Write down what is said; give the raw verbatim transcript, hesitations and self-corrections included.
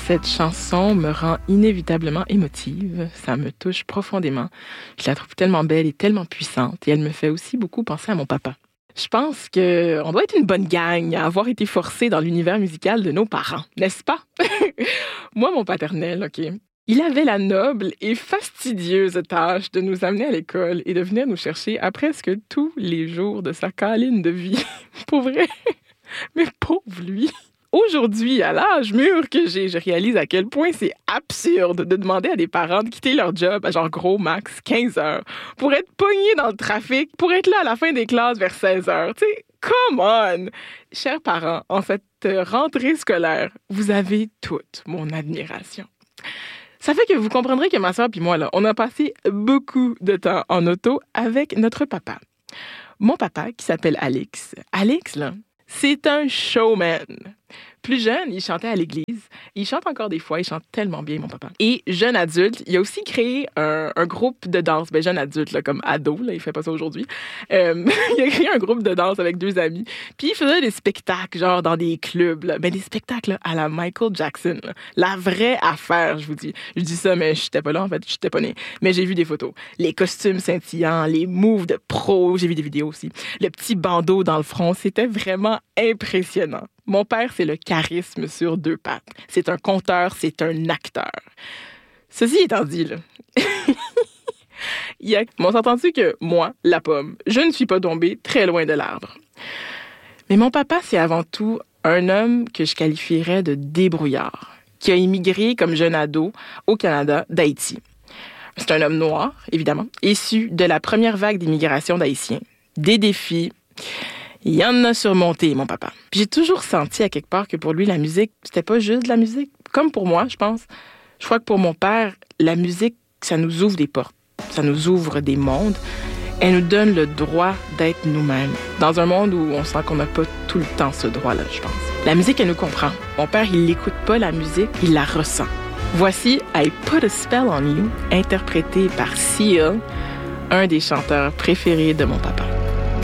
Cette chanson me rend inévitablement émotive. Ça me touche profondément. Je la trouve tellement belle et tellement puissante. Et elle me fait aussi beaucoup penser à mon papa. Je pense qu'on doit être une bonne gang à avoir été forcés dans l'univers musical de nos parents, n'est-ce pas? Moi, mon paternel, OK, il avait la noble et fastidieuse tâche de nous amener à l'école et de venir nous chercher à presque tous les jours de sa câline de vie. Pour vrai? Mais pauvre lui! Aujourd'hui, à l'âge mûr que j'ai, je réalise à quel point c'est absurde de demander à des parents de quitter leur job à genre gros max quinze heures pour être pognés dans le trafic, pour être là à la fin des classes vers seize heures. Tu sais, come on! Chers parents, en cette rentrée scolaire, vous avez toute mon admiration. Ça fait que vous comprendrez que ma soeur et moi, là, on a passé beaucoup de temps en auto avec notre papa. Mon papa, qui s'appelle Alex. Alex, là, c'est un showman. Plus jeune, il chantait à l'église. Il chante encore des fois. Il chante tellement bien, mon papa. Et jeune adulte, il a aussi créé un, un groupe de danse. Ben, jeune adulte, là, comme ado, là, il fait pas ça aujourd'hui. Euh, il a créé un groupe de danse avec deux amis. Puis il faisait des spectacles, genre dans des clubs. Là. Ben, des spectacles là, à la Michael Jackson. Là. La vraie affaire, je vous dis. Je dis ça, mais j'étais pas là, en fait. J'étais pas née. Mais j'ai vu des photos. Les costumes scintillants, les moves de pro. J'ai vu des vidéos aussi. Le petit bandeau dans le front. C'était vraiment impressionnant. Mon père, c'est le charisme sur deux pattes. C'est un conteur, c'est un acteur. Ceci étant dit, là, il y a... on s'entend-tu que moi, la pomme, je ne suis pas tombée très loin de l'arbre. Mais mon papa, c'est avant tout un homme que je qualifierais de débrouillard, qui a immigré comme jeune ado au Canada d'Haïti. C'est un homme noir, évidemment, issu de la première vague d'immigration d'Haïtiens. Des défis... Il y en a surmonté, mon papa. Puis j'ai toujours senti à quelque part que pour lui, la musique, c'était pas juste de la musique. Comme pour moi, je pense. Je crois que pour mon père, la musique, ça nous ouvre des portes. Ça nous ouvre des mondes. Elle nous donne le droit d'être nous-mêmes. Dans un monde où on sent qu'on n'a pas tout le temps ce droit-là, je pense. La musique, elle nous comprend. Mon père, il n'écoute pas la musique, il la ressent. Voici I Put a Spell on You, interprété par Seal, un des chanteurs préférés de mon papa.